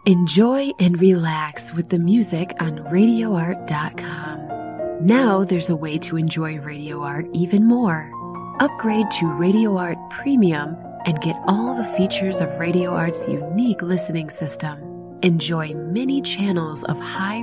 Enjoy and relax with the music on RadioArt.com. Now there's a way to enjoy Radio Art even more. Upgrade to Radio Art Premium and get all the features of Radio Art's unique listening system. Enjoy many channels of high